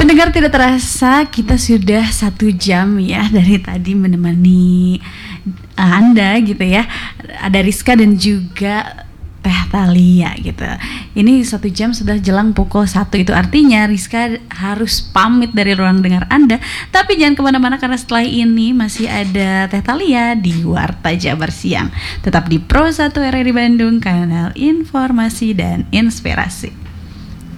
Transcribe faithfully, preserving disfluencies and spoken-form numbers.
Pendengar, tidak terasa kita sudah satu jam ya dari tadi menemani Anda gitu ya. Ada Rizka dan juga Teh Thalia gitu. Ini satu jam sudah jelang pukul satu, itu artinya Rizka harus pamit dari ruang dengar Anda. Tapi jangan kemana-mana karena setelah ini masih ada Teh Thalia di Warta Jabar Siang. Tetap di Pro satu R R I Bandung, kanal informasi dan inspirasi.